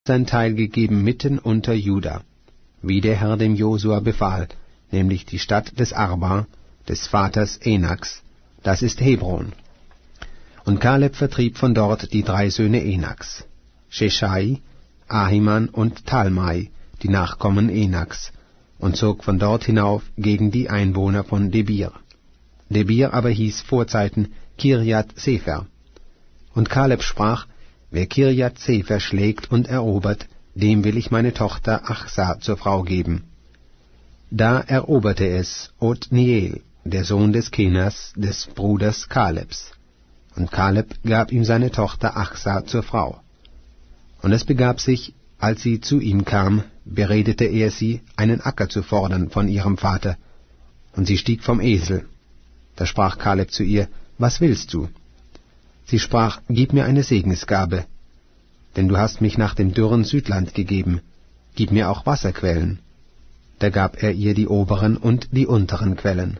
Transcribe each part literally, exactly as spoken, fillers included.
sein Teil gegeben mitten unter Juda, wie der Herr dem Josua befahl, nämlich die Stadt des Arba, des Vaters Enaks, das ist Hebron. Und Kaleb vertrieb von dort die drei Söhne Enaks, Sheshai, Ahiman und Talmai, die Nachkommen Enaks, und zog von dort hinauf gegen die Einwohner von Debir. Debir aber hieß vorzeiten Kirjat Sefer. Und Kaleb sprach, wer Kirjat Sefer schlägt und erobert, dem will ich meine Tochter Achsa zur Frau geben. Da eroberte es Othniel, der Sohn des Kenas, des Bruders Kalebs. Und Kaleb gab ihm seine Tochter Achsa zur Frau. Und es begab sich, als sie zu ihm kam, beredete er sie, einen Acker zu fordern von ihrem Vater. Und sie stieg vom Esel. Da sprach Kaleb zu ihr, was willst du? Sie sprach, gib mir eine Segensgabe, denn du hast mich nach dem dürren Südland gegeben, gib mir auch Wasserquellen. Da gab er ihr die oberen und die unteren Quellen.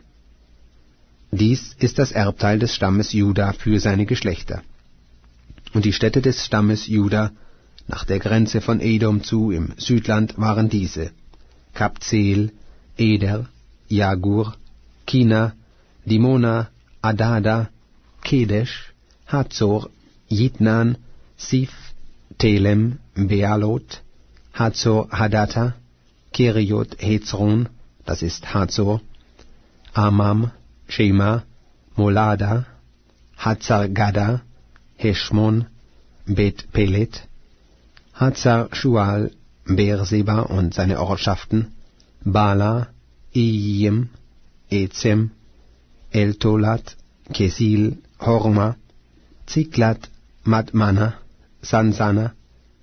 Dies ist das Erbteil des Stammes Juda für seine Geschlechter. Und die Städte des Stammes Juda nach der Grenze von Edom zu im Südland waren diese: Kabzeel, Eder, Jagur, Kina, Dimona, Adada, Kedesh, Hazor, Jitnan, Sif, Telem, Bealot, Hazor Hadatta, Keriot Hezron, das ist Hazor, Amam, Shema, Molada, Hazar-Gada, Heshmon, Bet-Pelet, Hazar-Shual, Beerseba und seine Ortschaften, Bala, Iyim, Ezem, Eltolat, Kesil, Horma, Ziklat, Madmana, Sansana,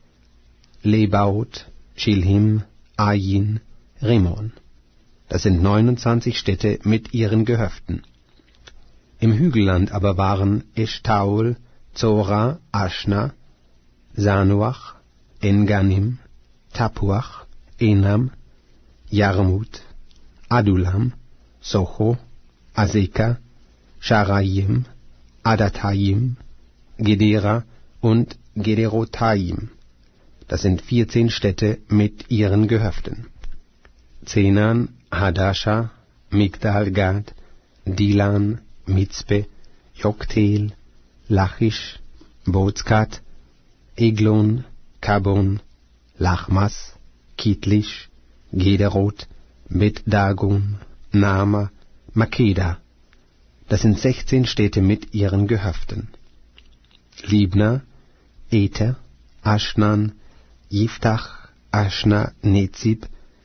Lebaot, Chilhim, Ayin, Rimon. Das sind neunundzwanzig Städte mit ihren Gehöften. Im Hügelland aber waren Eshtaol, Zora, Aschna, Sanuach, Enganim, Tapuach, Enam, Jarmut, Adulam, Socho, Azeka, Sharayim, Adatayim, Gedera und Gederotayim. Das sind vierzehn Städte mit ihren Gehöften. Zenan, Hadasha, Migdal-Gad, Dilan, Mizpe, Joktel, Lachish, Bozkat, Eglon, Kabon, Lachmas, Kitlish, Gederot, Bet-Dagon, Nama, Makeda. Das sind sechzehn Städte mit ihren Gehöften. Libna, Ether, Aschnan, Yiftach, Aschna, Nezib,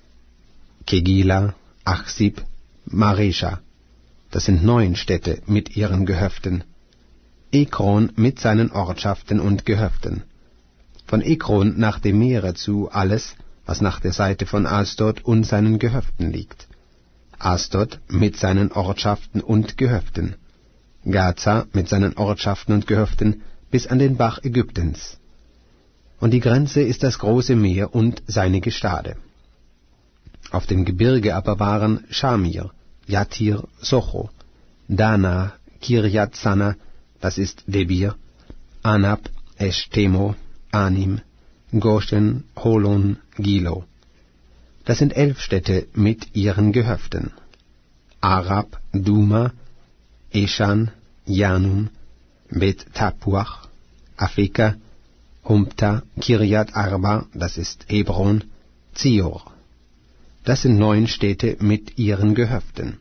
Kegila, Achsib, Maresha. Das sind neun Städte mit ihren Gehöften. Ekron mit seinen Ortschaften und Gehöften. Von Ekron nach dem Meere zu alles, was nach der Seite von Asdod und seinen Gehöften liegt. Asdod mit seinen Ortschaften und Gehöften. Gaza mit seinen Ortschaften und Gehöften bis an den Bach Ägyptens. Und die Grenze ist das große Meer und seine Gestade. Auf dem Gebirge aber waren Schamir, Jatir, Socho, Dana, Kirjat Sana, das ist Debir, Anab, Eshtemo, Anim, Goshen, Holon, Gilo. Das sind elf Städte mit ihren Gehöften. Arab, Duma, Eshan, Janum, Bet Tapuach, Afeka, Humpta, Kirjat Arba, das ist Hebron, Zior. Das sind neun Städte mit ihren Gehöften.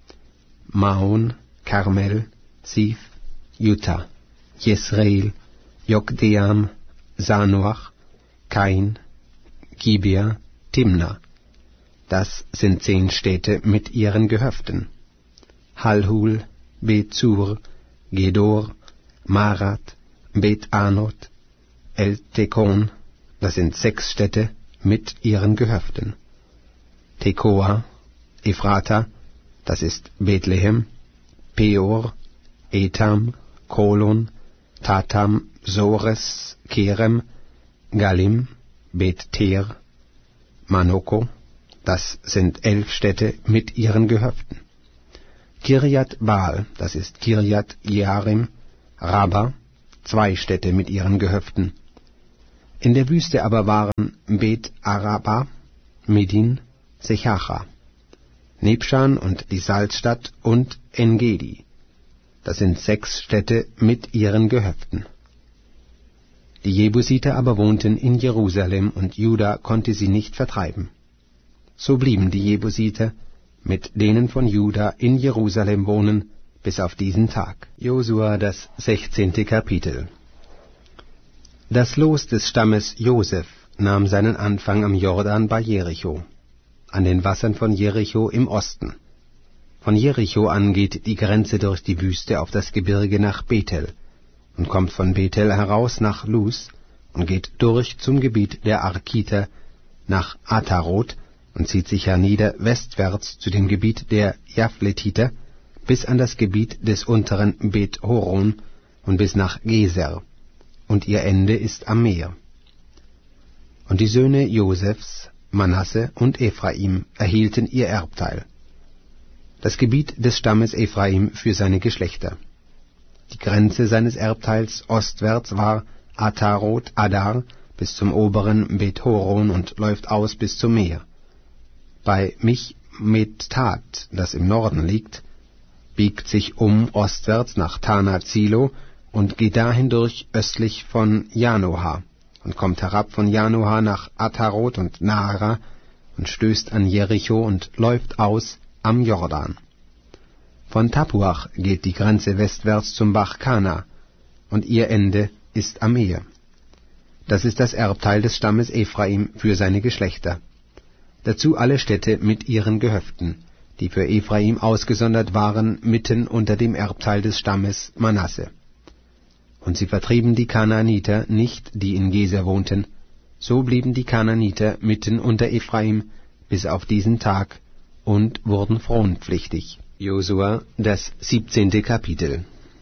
Maon, Karmel, Sif, Juta, Jesreel, Jokdeam, Sanoach, Kain, Gibea, Timna. Das sind zehn Städte mit ihren Gehöften. Halhul, Bet-Zur, Gedor, Marat, Bet-Anot, El-Tekon, das sind sechs Städte mit ihren Gehöften. Tekoa, Ephrata, das ist Bethlehem, Peor, Etam, Kolon, Tatam, Sores, Kerem, Galim, Bet-Ter, Manoko, das sind elf Städte mit ihren Gehöften. Kirjat Baal, das ist Kirjat Jearim, Rabba, zwei Städte mit ihren Gehöften. In der Wüste aber waren Bet Araba, Medin, Sechacha, Nebschan und die Salzstadt und Engedi. Das sind sechs Städte mit ihren Gehöften. Die Jebusiter aber wohnten in Jerusalem, und Juda konnte sie nicht vertreiben. So blieben die Jebusiter mit denen von Juda in Jerusalem wohnen bis auf diesen Tag. Josua, das sechzehnte Kapitel. Das Los des Stammes Joseph nahm seinen Anfang am Jordan bei Jericho, an den Wassern von Jericho im Osten. Von Jericho an geht die Grenze durch die Wüste auf das Gebirge nach Bethel und kommt von Bethel heraus nach Luz und geht durch zum Gebiet der Arkiter nach Ataroth und zieht sich hernieder westwärts zu dem Gebiet der Japhletiter bis an das Gebiet des unteren Bet Horon und bis nach Geser, und ihr Ende ist am Meer. Und die Söhne Josefs, Manasse und Ephraim, erhielten ihr Erbteil, das Gebiet des Stammes Ephraim für seine Geschlechter. Die Grenze seines Erbteils ostwärts war Ataroth Adar bis zum oberen Bet Horon und läuft aus bis zum Meer. Bei Michmettat, das im Norden liegt, biegt sich um ostwärts nach Tana Zilo und geht dahin durch östlich von Janoha und kommt herab von Janoha nach Ataroth und Naara und stößt an Jericho und läuft aus am Jordan. Von Tapuach geht die Grenze westwärts zum Bach Kana, und ihr Ende ist am Meer. Das ist das Erbteil des Stammes Ephraim für seine Geschlechter. Dazu alle Städte mit ihren Gehöften, die für Ephraim ausgesondert waren, mitten unter dem Erbteil des Stammes Manasse. Und sie vertrieben die Kanaaniter nicht, die in Geser wohnten, so blieben die Kanaaniter mitten unter Ephraim bis auf diesen Tag und wurden fronpflichtig. Josua, das siebzehnte Kapitel.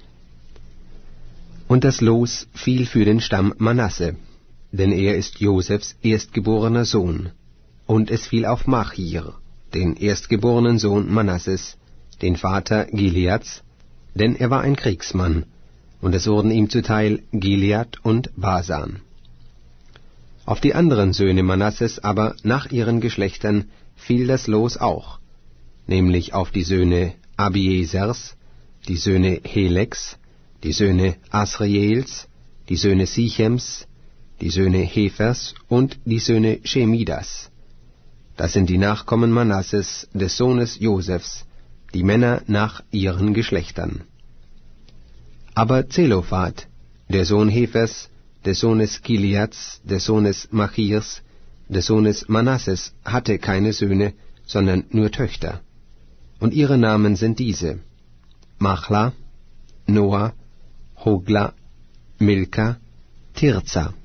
Und das Los fiel für den Stamm Manasse, denn er ist Josefs erstgeborener Sohn, und es fiel auf Machir, den erstgeborenen Sohn Manasses, den Vater Gileads, denn er war ein Kriegsmann, und es wurden ihm zuteil Gilead und Basan. Auf die anderen Söhne Manasses aber nach ihren Geschlechtern fiel das Los auch, nämlich auf die Söhne Abiesers, die Söhne Heleks, die Söhne Asriels, die Söhne Sichems, die Söhne Hefers und die Söhne Shemidas. Das sind die Nachkommen Manasses, des Sohnes Josefs, die Männer nach ihren Geschlechtern. Aber Zelophat, der Sohn Hefers, des Sohnes Gileads, des Sohnes Machirs, des Sohnes Manasses, hatte keine Söhne, sondern nur Töchter. Und ihre Namen sind diese: Machla, Noah, Hogla, Milka, Tirza.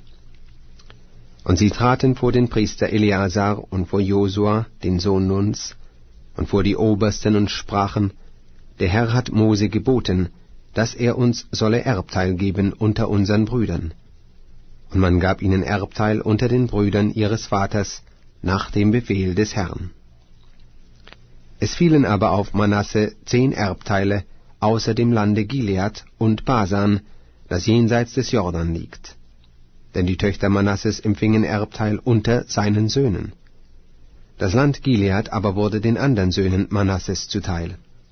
Und sie traten vor den Priester Eleazar und vor Josua, den Sohn Nuns, und vor die Obersten und sprachen: Der Herr hat Mose geboten, dass er uns solle Erbteil geben unter unseren Brüdern. Und man gab ihnen Erbteil unter den Brüdern ihres Vaters nach dem Befehl des Herrn. Es fielen aber auf Manasse zehn Erbteile außer dem Lande Gilead und Basan, das jenseits des Jordan liegt. Denn die Töchter Manasses empfingen Erbteil unter seinen Söhnen. Das Land Gilead aber wurde den anderen Söhnen Manasses zuteil.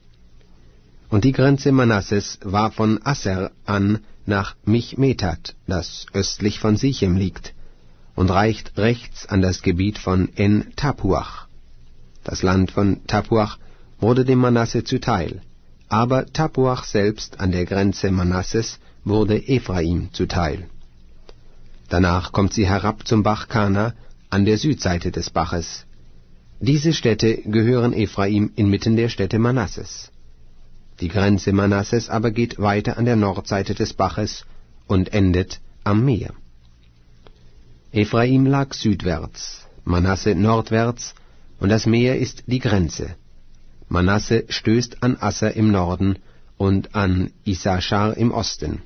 Und die Grenze Manasses war von Asser an nach Michmettat, das östlich von Sichem liegt, und reicht rechts an das Gebiet von En-Tapuach. Das Land von Tapuach wurde dem Manasse zuteil, aber Tapuach selbst an der Grenze Manasses wurde Ephraim zuteil. Danach kommt sie herab zum Bach Kana an der Südseite des Baches. Diese Städte gehören Ephraim inmitten der Städte Manasses. Die Grenze Manasses aber geht weiter an der Nordseite des Baches und endet am Meer. Ephraim lag südwärts, Manasse nordwärts, und das Meer ist die Grenze. Manasse stößt an Asser im Norden und an Issachar im Osten.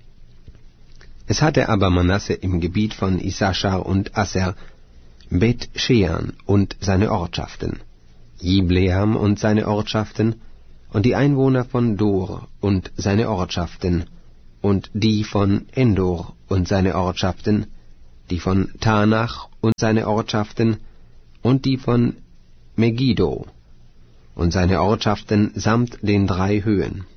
Es hatte aber Manasse im Gebiet von Issachar und Asser Bet Shean und seine Ortschaften, Jibleam und seine Ortschaften, und die Einwohner von Dor und seine Ortschaften, und die von Endor und seine Ortschaften, die von Tanach und seine Ortschaften, und die von Megiddo und seine Ortschaften samt den drei Höhen.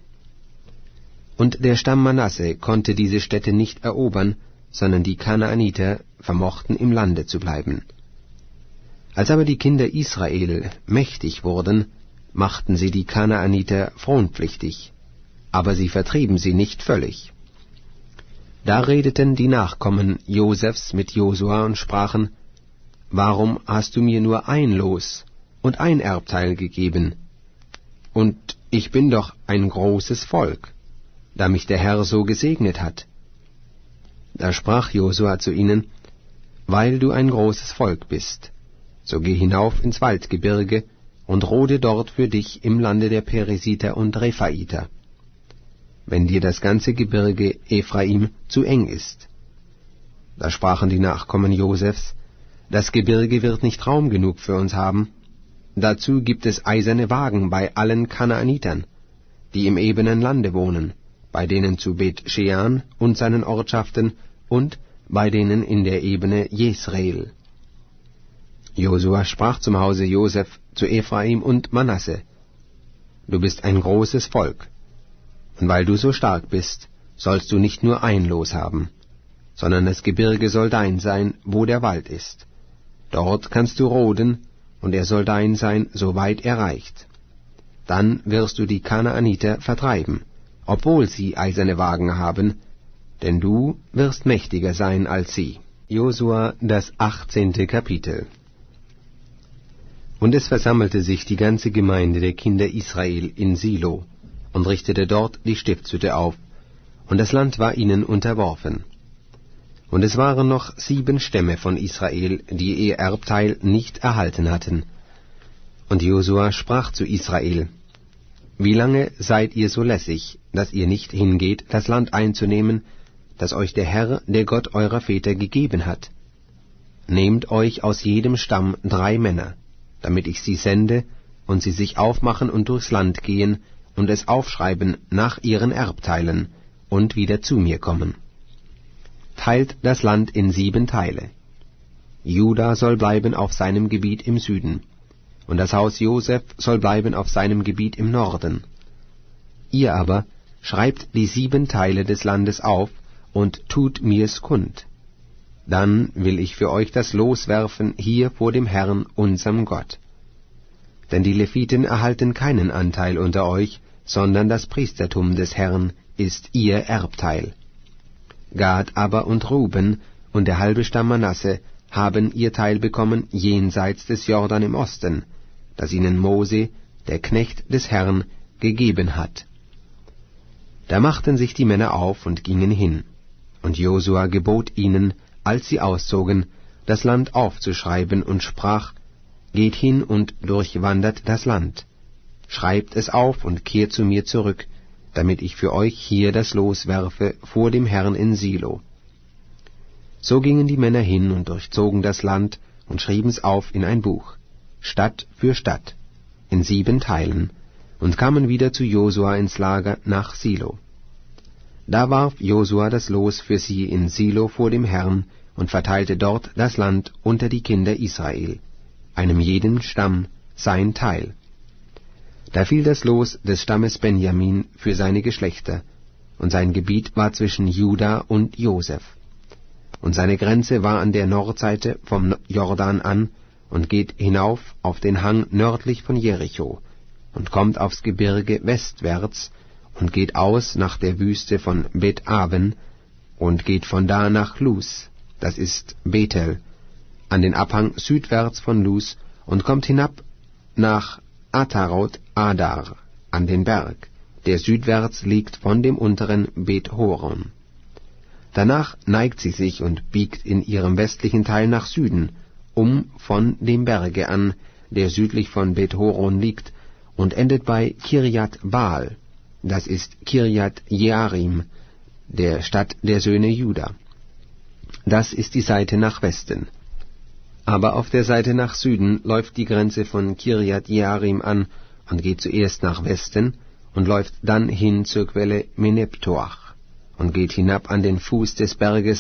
Und der Stamm Manasse konnte diese Städte nicht erobern, sondern die Kanaaniter vermochten im Lande zu bleiben. Als aber die Kinder Israel mächtig wurden, machten sie die Kanaaniter fronpflichtig, aber sie vertrieben sie nicht völlig. Da redeten die Nachkommen Josefs mit Josua und sprachen: Warum hast du mir nur ein Los und ein Erbteil gegeben? Und ich bin doch ein großes Volk, da mich der Herr so gesegnet hat. Da sprach Josua zu ihnen: Weil du ein großes Volk bist, so geh hinauf ins Waldgebirge und rode dort für dich im Lande der Peresiter und Rephaiter, wenn dir das ganze Gebirge Ephraim zu eng ist. Da sprachen die Nachkommen Josefs: Das Gebirge wird nicht Raum genug für uns haben. Dazu gibt es eiserne Wagen bei allen Kanaanitern, die im ebenen Lande wohnen, bei denen zu Bet-Shean und seinen Ortschaften und bei denen in der Ebene Jesreel. Josua sprach zum Hause Joseph zu Ephraim und Manasse: Du bist ein großes Volk, und weil du so stark bist, sollst du nicht nur ein Los haben, sondern das Gebirge soll dein sein, wo der Wald ist. Dort kannst du roden, und er soll dein sein, soweit er reicht. Dann wirst du die Kanaaniter vertreiben, obwohl sie eiserne Wagen haben, denn du wirst mächtiger sein als sie. Josua, das achtzehnte Kapitel. Und es versammelte sich die ganze Gemeinde der Kinder Israel in Silo und richtete dort die Stiftshütte auf, und das Land war ihnen unterworfen. Und es waren noch sieben Stämme von Israel, die ihr Erbteil nicht erhalten hatten. Und Josua sprach zu Israel: Wie lange seid ihr so lässig, dass ihr nicht hingeht, das Land einzunehmen, das euch der Herr, der Gott eurer Väter, gegeben hat? Nehmt euch aus jedem Stamm drei Männer, damit ich sie sende, und sie sich aufmachen und durchs Land gehen und es aufschreiben nach ihren Erbteilen und wieder zu mir kommen. Teilt das Land in sieben Teile. Juda soll bleiben auf seinem Gebiet im Süden, und das Haus Joseph soll bleiben auf seinem Gebiet im Norden. Ihr aber schreibt die sieben Teile des Landes auf und tut mir's kund. Dann will ich für euch das Los werfen hier vor dem Herrn, unserem Gott. Denn die Leviten erhalten keinen Anteil unter euch, sondern das Priestertum des Herrn ist ihr Erbteil. Gad aber und Ruben und der halbe Stamm Manasse haben ihr Teil bekommen jenseits des Jordan im Osten, das ihnen Mose, der Knecht des Herrn, gegeben hat. Da machten sich die Männer auf und gingen hin, und Josua gebot ihnen, als sie auszogen, das Land aufzuschreiben, und sprach: Geht hin und durchwandert das Land, schreibt es auf und kehrt zu mir zurück, damit ich für euch hier das Los werfe vor dem Herrn in Silo. So gingen die Männer hin und durchzogen das Land und schrieben's auf in ein Buch, Stadt für Stadt, in sieben Teilen, und kamen wieder zu Josua ins Lager nach Silo. Da warf Josua das Los für sie in Silo vor dem Herrn und verteilte dort das Land unter die Kinder Israel, einem jeden Stamm sein Teil. Da fiel das Los des Stammes Benjamin für seine Geschlechter, und sein Gebiet war zwischen Juda und Joseph. Und seine Grenze war an der Nordseite vom Jordan an und geht hinauf auf den Hang nördlich von Jericho und kommt aufs Gebirge westwärts und geht aus nach der Wüste von Bet-Aven und geht von da nach Luz, das ist Bethel, an den Abhang südwärts von Luz und kommt hinab nach Atarot Adar, an den Berg, der südwärts liegt von dem unteren Bet-Horon. Danach neigt sie sich und biegt in ihrem westlichen Teil nach Süden, um von dem Berge an, der südlich von Bet-Horon liegt, und endet bei Kirjat Baal, das ist Kirjat Jearim, der Stadt der Söhne Juda. Das ist die Seite nach Westen. Aber auf der Seite nach Süden läuft die Grenze von Kirjat Jearim an und geht zuerst nach Westen und läuft dann hin zur Quelle Meneptoach und geht hinab an den Fuß des Berges,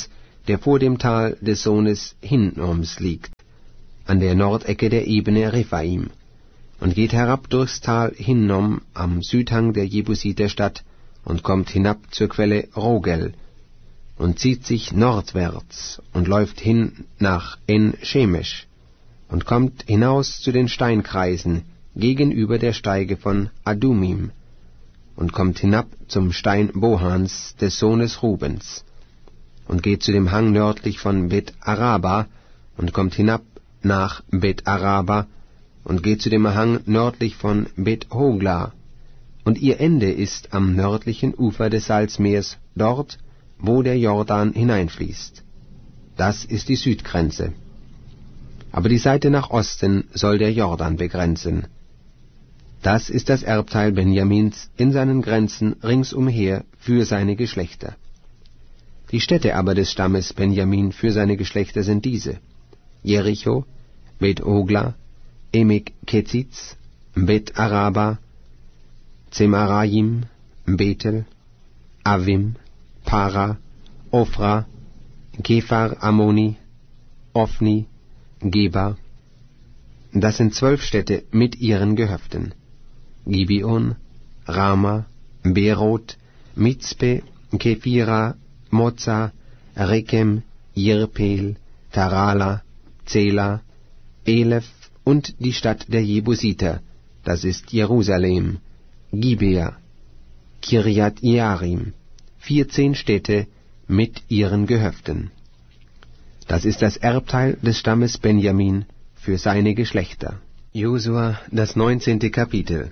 der vor dem Tal des Sohnes Hinnoms liegt, an der Nordecke der Ebene Rephaim, und geht herab durchs Tal Hinnom am Südhang der Jebusiterstadt und kommt hinab zur Quelle Rogel und zieht sich nordwärts und läuft hin nach En-Shemesh und kommt hinaus zu den Steinkreisen gegenüber der Steige von Adumim und kommt hinab zum Stein Bohans des Sohnes Rubens und geht zu dem Hang nördlich von Bet-Araba und kommt hinab nach Bet-Araba und geht zu dem Hang nördlich von Bet-Hogla, und ihr Ende ist am nördlichen Ufer des Salzmeers, dort, wo der Jordan hineinfließt. Das ist die Südgrenze. Aber die Seite nach Osten soll der Jordan begrenzen. Das ist das Erbteil Benjamins in seinen Grenzen ringsumher für seine Geschlechter. Die Städte aber des Stammes Benjamin für seine Geschlechter sind diese: Jericho, Bet-Hogla, Emek Keziz, Bet-Araba, Zemarayim, Bethel, Avim, Para, Ophra, Kephar Ammoni, Ophni, Geba. Das sind zwölf Städte mit ihren Gehöften: Gibeon, Rama, Beroth, Mizpe, Kephira, Moza, Rekem, Jirpel, Tarala, Zela, Elef und die Stadt der Jebusiter, das ist Jerusalem, Gibea, Kirjat Jearim, vierzehn Städte mit ihren Gehöften. Das ist das Erbteil des Stammes Benjamin für seine Geschlechter. Josua, das neunzehnte Kapitel.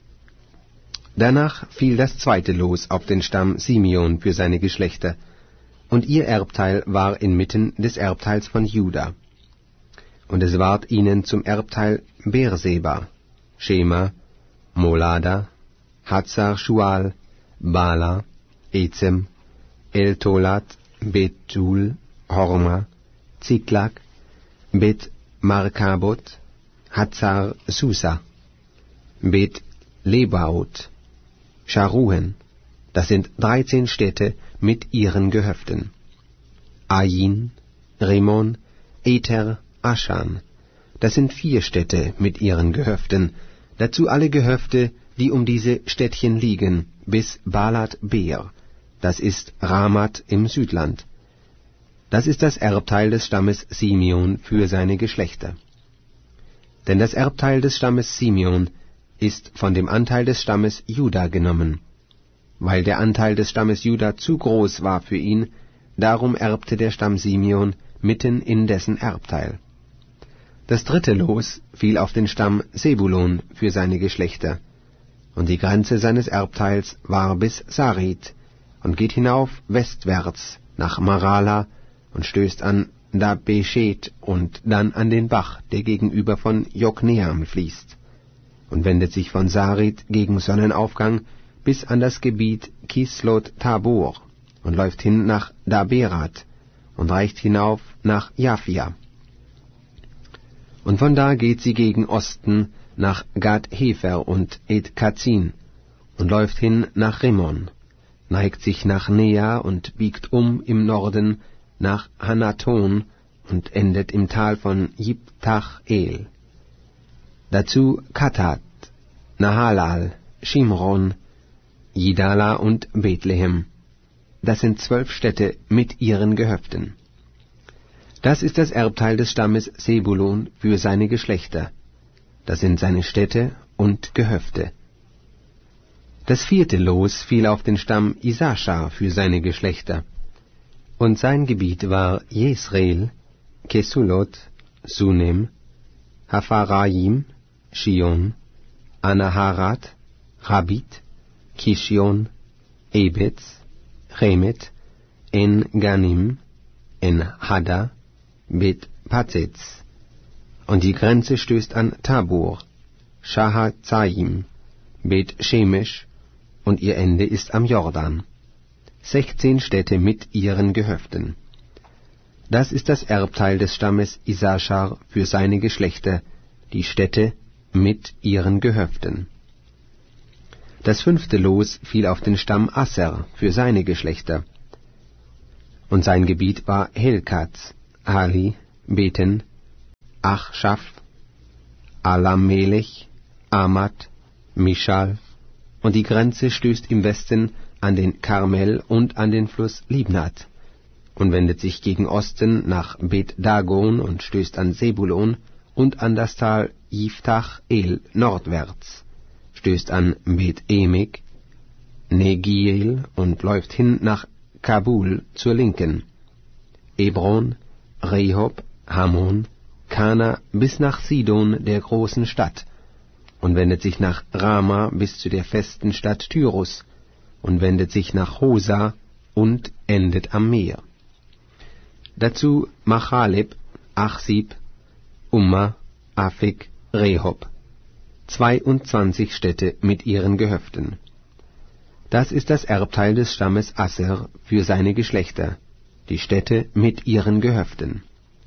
Danach fiel das zweite Los auf den Stamm Simeon für seine Geschlechter, und ihr Erbteil war inmitten des Erbteils von Juda. Und es ward ihnen zum Erbteil Beerseba, Schema, Molada, Hazar-Shual, Bala, Ezem, El-Tolat, Bet-Tul, Horma, Ziklag, Bet-Markabot, Hazar-Susa, Bet-Lebaot, Sharuhen, das sind dreizehn Städte mit ihren Gehöften. Ain, Rimon, Ether, Aschan, das sind vier Städte mit ihren Gehöften, dazu alle Gehöfte, die um diese Städtchen liegen, bis Balat Beer, das ist Ramat im Südland. Das ist das Erbteil des Stammes Simeon für seine Geschlechter. Denn das Erbteil des Stammes Simeon ist von dem Anteil des Stammes Juda genommen. Weil der Anteil des Stammes Juda zu groß war für ihn, darum erbte der Stamm Simeon mitten in dessen Erbteil. Das dritte Los fiel auf den Stamm Sebulon für seine Geschlechter, und die Grenze seines Erbteils war bis Sarit und geht hinauf westwärts nach Marala und stößt an Dabeshet und dann an den Bach, der gegenüber von Jokneam fließt, und wendet sich von Sarit gegen Sonnenaufgang bis an das Gebiet Kislot Tabor und läuft hin nach Daberat und reicht hinauf nach Japhia. Und von da geht sie gegen Osten nach Gad-Hefer und Et-Kazin und läuft hin nach Rimmon, neigt sich nach Nea und biegt um im Norden nach Hanaton und endet im Tal von Jibtach-El. Dazu Katat, Nahalal, Shimron, Jidala und Bethlehem. Das sind zwölf Städte mit ihren Gehöften. Das ist das Erbteil des Stammes Sebulon für seine Geschlechter. Das sind seine Städte und Gehöfte. Das vierte Los fiel auf den Stamm Isaschar für seine Geschlechter. Und sein Gebiet war Jesreel, Kesulot, Sunem, Hapharaim, Shion, Anaharat, Rabit, Kishion, Ebetz, Chemet, En-Ganim, En-Hada, Bet-Pazetz. Und die Grenze stößt an Tabor, Shahazaim, Bet-Shemesh, und ihr Ende ist am Jordan. Sechzehn Städte mit ihren Gehöften. Das ist das Erbteil des Stammes Isaschar für seine Geschlechter, die Städte mit ihren Gehöften. Das fünfte Los fiel auf den Stamm Asser für seine Geschlechter. Und sein Gebiet war Helkatz, Ali, Beten, Achschaf, Alamelech, Amat, Mischal, und die Grenze stößt im Westen an den Karmel und an den Fluss Libnat und wendet sich gegen Osten nach Bet Dagon und stößt an Sebulon und an das Tal Jiftach El nordwärts, stößt an Bet Emek, Negiel und läuft hin nach Kabul zur Linken, Ebron, Rehob, Hamon, Kana bis nach Sidon der großen Stadt und wendet sich nach Rama bis zu der festen Stadt Tyrus und wendet sich nach Hosa und endet am Meer. Dazu Machaleb, Achsib, Umma, Afik, Rehob, zweiundzwanzig Städte mit ihren Gehöften. Das ist das Erbteil des Stammes Asser für seine Geschlechter, die Städte mit ihren Gehöften.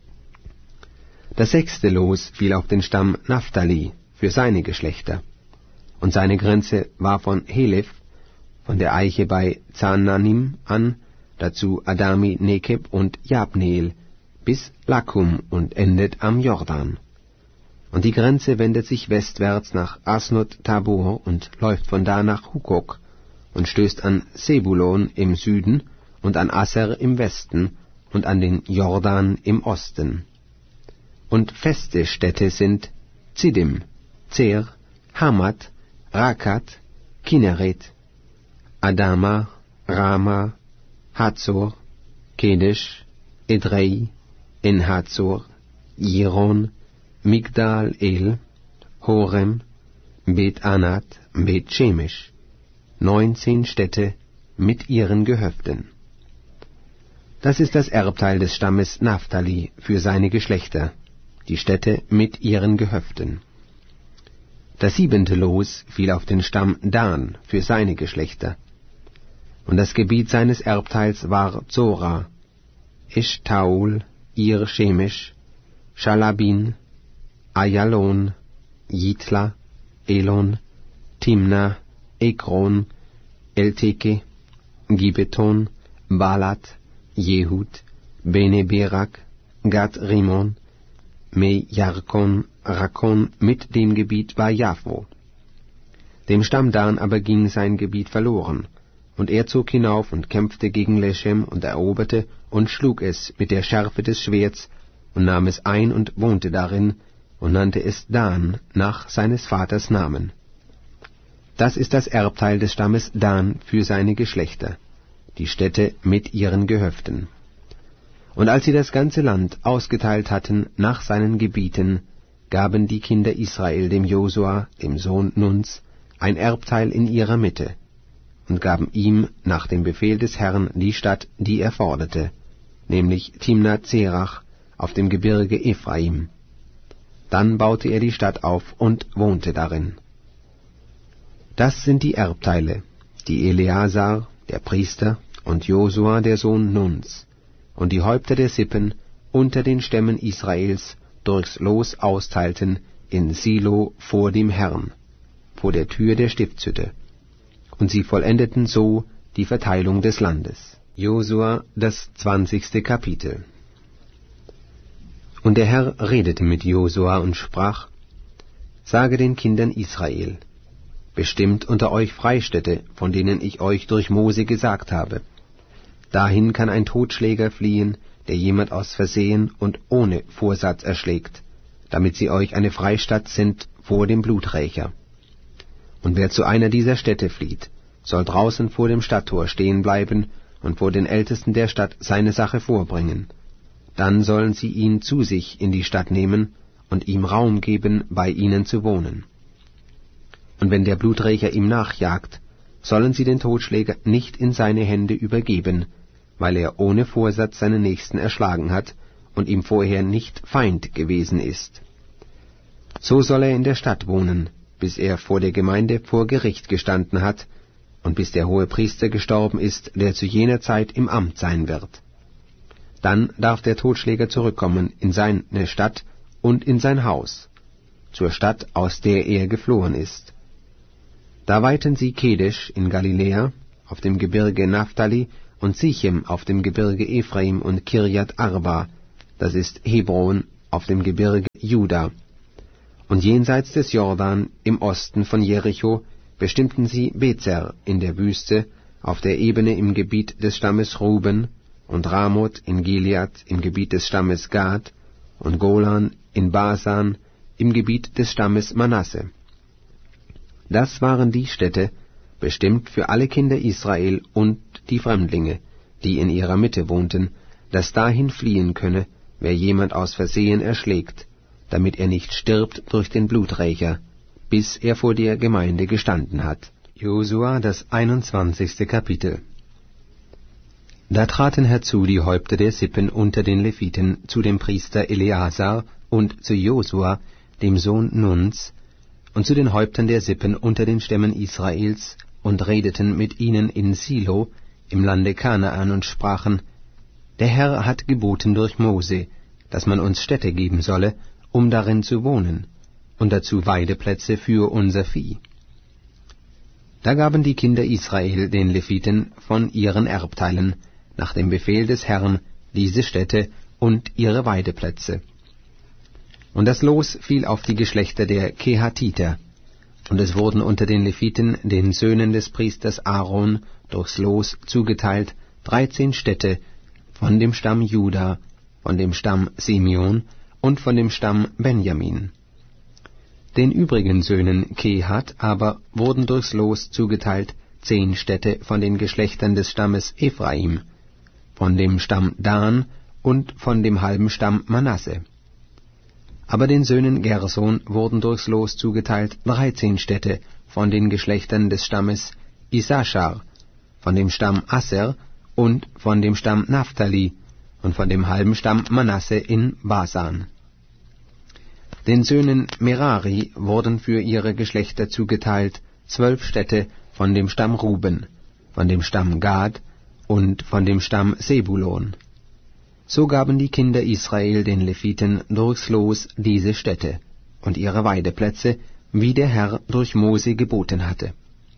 Das sechste Los fiel auf den Stamm Naphtali für seine Geschlechter, und seine Grenze war von Helef, von der Eiche bei Zananim an, dazu Adami Nekeb und Jabneel, bis Lakum und endet am Jordan. Und die Grenze wendet sich westwärts nach Asnot Tabor und läuft von da nach Hukok und stößt an Sebulon im Süden und an Asser im Westen und an den Jordan im Osten. Und feste Städte sind Zidim, Zer, Hamat, Rakat, Kinneret, Adama, Rama, Hazor, Kedesh, Edrei, En-Hazor, Jiron, Migdal El, Horem, Bet-Anat, Bet-Shemesh, neunzehn Städte mit ihren Gehöften. Das ist das Erbteil des Stammes Naphtali für seine Geschlechter, die Städte mit ihren Gehöften. Das siebente Los fiel auf den Stamm Dan für seine Geschlechter. Und das Gebiet seines Erbteils war Zora, Eshtaol, Ir Shemesh, Schalabin, Ayalon, Jitla, Elon, Timna, Ekron, Elteke, Gibeton, Balat, Jehud, Bene-Berak, Gad-Rimon, Me-Jarkon, Rakon mit dem Gebiet bei Jafo. Dem Stamm Dan aber ging sein Gebiet verloren, und er zog hinauf und kämpfte gegen Lechem und eroberte und schlug es mit der Schärfe des Schwerts und nahm es ein und wohnte darin und nannte es Dan nach seines Vaters Namen. Das ist das Erbteil des Stammes Dan für seine Geschlechter, die Städte mit ihren Gehöften. Und als sie das ganze Land ausgeteilt hatten nach seinen Gebieten, gaben die Kinder Israel dem Josua, dem Sohn Nuns, ein Erbteil in ihrer Mitte, und gaben ihm nach dem Befehl des Herrn die Stadt, die er forderte, nämlich Timnat-Serach auf dem Gebirge Ephraim. Dann baute er die Stadt auf und wohnte darin. Das sind die Erbteile, die Eleazar, der Priester, und Josua, der Sohn Nuns, und die Häupter der Sippen unter den Stämmen Israels durchs Los austeilten in Silo vor dem Herrn, vor der Tür der Stiftshütte. Und sie vollendeten so die Verteilung des Landes. Josua, das zwanzigste Kapitel. Und der Herr redete mit Josua und sprach: Sage den Kindern Israel: Bestimmt unter euch Freistädte, von denen ich euch durch Mose gesagt habe. Dahin kann ein Totschläger fliehen, der jemand aus Versehen und ohne Vorsatz erschlägt, damit sie euch eine Freistatt sind vor dem Bluträcher. Und wer zu einer dieser Städte flieht, soll draußen vor dem Stadttor stehen bleiben und vor den Ältesten der Stadt seine Sache vorbringen. Dann sollen sie ihn zu sich in die Stadt nehmen und ihm Raum geben, bei ihnen zu wohnen. Und wenn der Bluträcher ihm nachjagt, sollen sie den Totschläger nicht in seine Hände übergeben, weil er ohne Vorsatz seinen Nächsten erschlagen hat und ihm vorher nicht Feind gewesen ist. So soll er in der Stadt wohnen, bis er vor der Gemeinde vor Gericht gestanden hat und bis der Hohepriester gestorben ist, der zu jener Zeit im Amt sein wird. Dann darf der Totschläger zurückkommen in seine Stadt und in sein Haus, zur Stadt, aus der er geflohen ist. Da weihten sie Kedesh in Galiläa, auf dem Gebirge Naphtali, und Sichem auf dem Gebirge Ephraim und Kirjat Arba, das ist Hebron, auf dem Gebirge Juda. Und jenseits des Jordan, im Osten von Jericho, bestimmten sie Bezer in der Wüste, auf der Ebene im Gebiet des Stammes Ruben, und Ramoth in Gilead im Gebiet des Stammes Gad, und Golan in Basan im Gebiet des Stammes Manasse. Das waren die Städte, bestimmt für alle Kinder Israel und die Fremdlinge, die in ihrer Mitte wohnten, dass dahin fliehen könne, wer jemand aus Versehen erschlägt, damit er nicht stirbt durch den Bluträcher, bis er vor der Gemeinde gestanden hat. Josua, das einundzwanzigste Kapitel. Da traten herzu die Häupter der Sippen unter den Leviten zu dem Priester Eleazar und zu Josua, dem Sohn Nuns, und zu den Häuptern der Sippen unter den Stämmen Israels, und redeten mit ihnen in Silo im Lande Kanaan und sprachen: Der Herr hat geboten durch Mose, dass man uns Städte geben solle, um darin zu wohnen, und dazu Weideplätze für unser Vieh. Da gaben die Kinder Israel den Leviten von ihren Erbteilen, nach dem Befehl des Herrn, diese Städte und ihre Weideplätze. Und das Los fiel auf die Geschlechter der Kehatiter, und es wurden unter den Leviten, den Söhnen des Priesters Aaron, durchs Los zugeteilt dreizehn Städte von dem Stamm Juda, von dem Stamm Simeon und von dem Stamm Benjamin. Den übrigen Söhnen Kehat aber wurden durchs Los zugeteilt zehn Städte von den Geschlechtern des Stammes Ephraim, von dem Stamm Dan und von dem halben Stamm Manasse. Aber den Söhnen Gerson wurden durchs Los zugeteilt dreizehn Städte von den Geschlechtern des Stammes Issachar, von dem Stamm Asser und von dem Stamm Naphtali und von dem halben Stamm Manasse in Basan. Den Söhnen Merari wurden für ihre Geschlechter zugeteilt zwölf Städte von dem Stamm Ruben, von dem Stamm Gad und von dem Stamm Sebulon. So gaben die Kinder Israel den Leviten durchs Los diese Städte und ihre Weideplätze, wie der Herr durch Mose geboten hatte.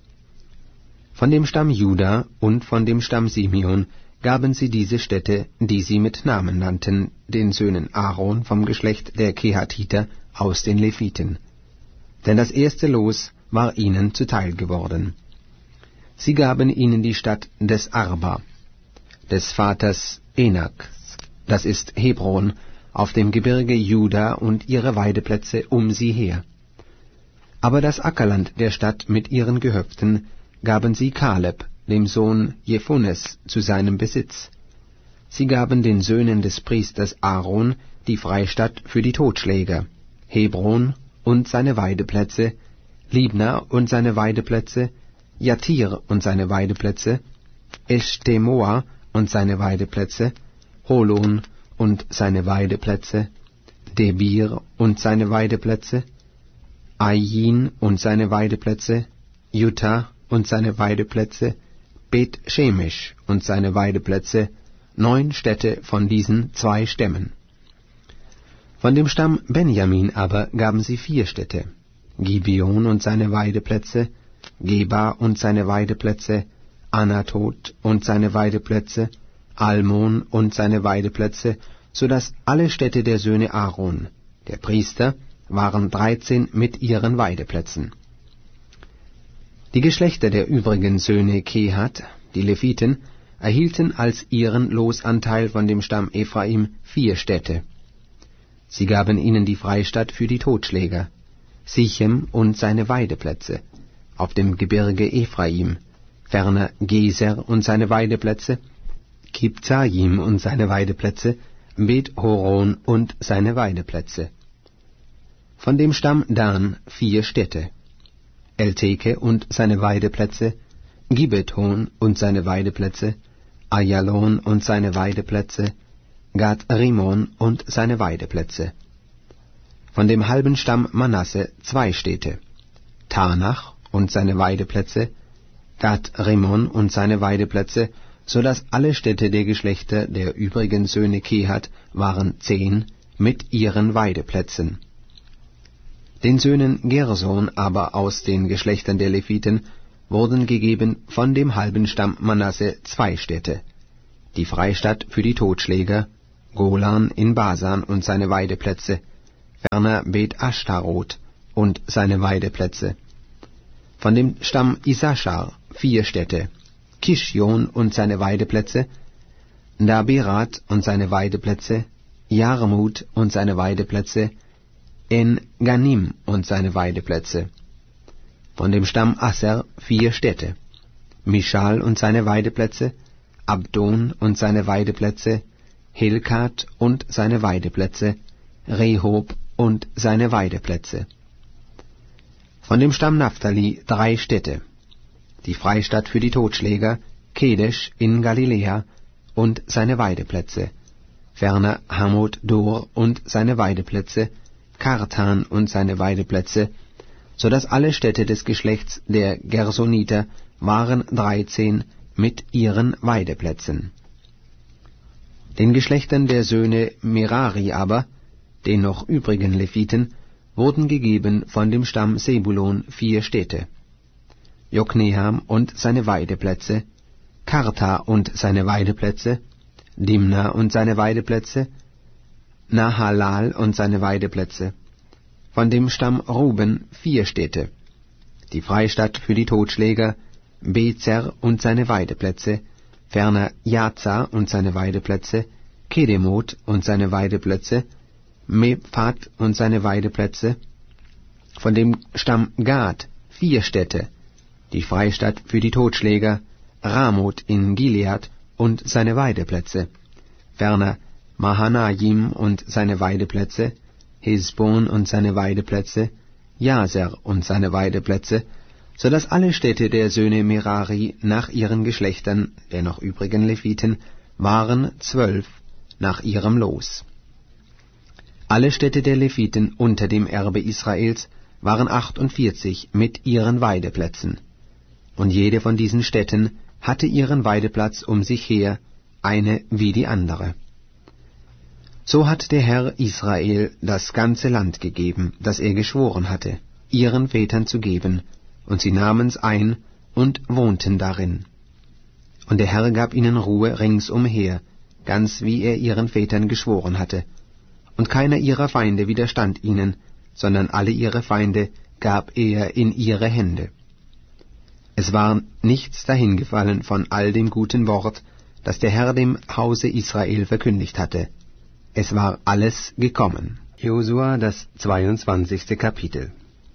Von dem Stamm Juda und von dem Stamm Simeon gaben sie diese Städte, die sie mit Namen nannten, den Söhnen Aaron vom Geschlecht der Kehatiter aus den Leviten. Denn das erste Los war ihnen zuteil geworden. Sie gaben ihnen die Stadt des Arba, des Vaters Enak, das ist Hebron, auf dem Gebirge Juda und ihre Weideplätze um sie her. Aber das Ackerland der Stadt mit ihren Gehöften gaben sie Kaleb, dem Sohn Jephunes, zu seinem Besitz. Sie gaben den Söhnen des Priesters Aaron die Freistatt für die Totschläger, Hebron und seine Weideplätze, Libna und seine Weideplätze, Jatir und seine Weideplätze, Eshtemoa und seine Weideplätze, Holon und seine Weideplätze, Debir und seine Weideplätze, Ain und seine Weideplätze, Juta und seine Weideplätze, Bet Shemesh und seine Weideplätze, neun Städte von diesen zwei Stämmen. Von dem Stamm Benjamin aber gaben sie vier Städte, Gibeon und seine Weideplätze, Geba und seine Weideplätze, Anatot und seine Weideplätze, Almon und seine Weideplätze, so dass alle Städte der Söhne Aaron, der Priester, waren dreizehn mit ihren Weideplätzen. Die Geschlechter der übrigen Söhne Kehat, die Leviten, erhielten als ihren Losanteil von dem Stamm Ephraim vier Städte. Sie gaben ihnen die Freistatt für die Totschläger, Sichem und seine Weideplätze, auf dem Gebirge Ephraim, ferner Geser und seine Weideplätze, Kibzajim und seine Weideplätze, Bet-Horon und seine Weideplätze. Von dem Stamm Dan vier Städte, Elteke und seine Weideplätze, Gibeton und seine Weideplätze, Ayalon und seine Weideplätze, Gad-Rimon und seine Weideplätze. Von dem halben Stamm Manasse zwei Städte, Tanach und seine Weideplätze, Gad-Rimon und seine Weideplätze, so dass alle Städte der Geschlechter der übrigen Söhne Kehat waren zehn mit ihren Weideplätzen. Den Söhnen Gerson aber aus den Geschlechtern der Leviten wurden gegeben von dem halben Stamm Manasse zwei Städte: die Freistadt für die Totschläger, Golan in Basan und seine Weideplätze, ferner Bet Ashtaroth und seine Weideplätze. Von dem Stamm Issachar vier Städte: Kischjon und seine Weideplätze, Daberat und seine Weideplätze, Jarmut und seine Weideplätze, En Ganim und seine Weideplätze. Von dem Stamm Asser vier Städte: Mischal und seine Weideplätze, Abdon und seine Weideplätze, Helkat und seine Weideplätze, Rehob und seine Weideplätze. Von dem Stamm Naphtali drei Städte: die Freistadt für die Totschläger, Kedesh in Galiläa und seine Weideplätze, ferner Hamot Dor und seine Weideplätze, Kartan und seine Weideplätze, so dass alle Städte des Geschlechts der Gersoniter waren dreizehn mit ihren Weideplätzen. Den Geschlechtern der Söhne Merari aber, den noch übrigen Leviten, wurden gegeben von dem Stamm Sebulon vier Städte: Jokneam und seine Weideplätze, Karta und seine Weideplätze, Dimna und seine Weideplätze, Nahalal und seine Weideplätze. Von dem Stamm Ruben vier Städte: die Freistadt für die Totschläger, Bezer und seine Weideplätze, ferner Jaza und seine Weideplätze, Kedemoth und seine Weideplätze, Mephat und seine Weideplätze. Von dem Stamm Gad vier Städte: die Freistadt für die Totschläger, Ramoth in Gilead und seine Weideplätze, ferner Mahanaim und seine Weideplätze, Hesbon und seine Weideplätze, Jaser und seine Weideplätze, so dass alle Städte der Söhne Merari nach ihren Geschlechtern, der noch übrigen Leviten, waren zwölf nach ihrem Los. Alle Städte der Leviten unter dem Erbe Israels waren achtundvierzig mit ihren Weideplätzen, und jede von diesen Städten hatte ihren Weideplatz um sich her, eine wie die andere. So hat der Herr Israel das ganze Land gegeben, das er geschworen hatte, ihren Vätern zu geben, und sie nahmen's ein und wohnten darin. Und der Herr gab ihnen Ruhe ringsumher, ganz wie er ihren Vätern geschworen hatte, und keiner ihrer Feinde widerstand ihnen, sondern alle ihre Feinde gab er in ihre Hände. Es war nichts dahingefallen von all dem guten Wort, das der Herr dem Hause Israel verkündigt hatte. Es war alles gekommen. Josua, das zweiundzwanzigste Kapitel.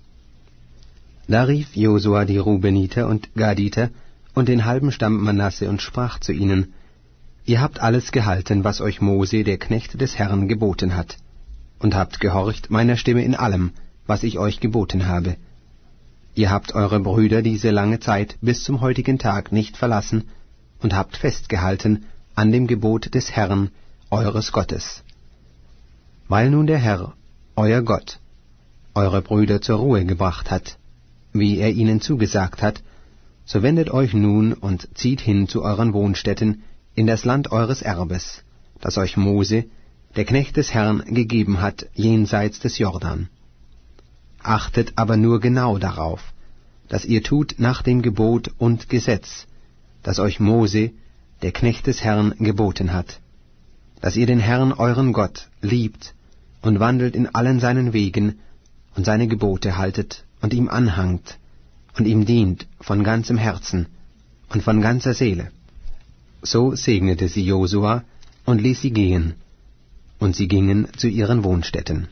Da rief Josua die Rubeniter und Gaditer und den halben Stamm Manasse und sprach zu ihnen: Ihr habt alles gehalten, was euch Mose, der Knecht des Herrn, geboten hat, und habt gehorcht meiner Stimme in allem, was ich euch geboten habe. Ihr habt eure Brüder diese lange Zeit bis zum heutigen Tag nicht verlassen und habt festgehalten an dem Gebot des Herrn, eures Gottes. Weil nun der Herr, euer Gott, eure Brüder zur Ruhe gebracht hat, wie er ihnen zugesagt hat, so wendet euch nun und zieht hin zu euren Wohnstätten in das Land eures Erbes, das euch Mose, der Knecht des Herrn, gegeben hat jenseits des Jordan. Achtet aber nur genau darauf, dass ihr tut nach dem Gebot und Gesetz, das euch Mose, der Knecht des Herrn, geboten hat, dass ihr den Herrn euren Gott liebt und wandelt in allen seinen Wegen und seine Gebote haltet und ihm anhangt und ihm dient von ganzem Herzen und von ganzer Seele. So segnete sie Josua und ließ sie gehen, und sie gingen zu ihren Wohnstätten.